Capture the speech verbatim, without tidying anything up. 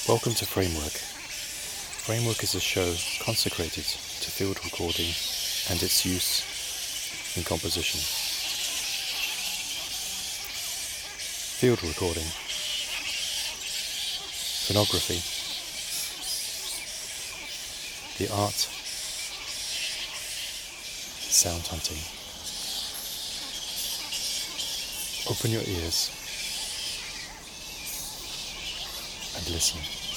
Welcome to Framework. Framework is a show consecrated to field recording and its use in composition. Field recording, phonography, the art, sound hunting. Open your ears and listen.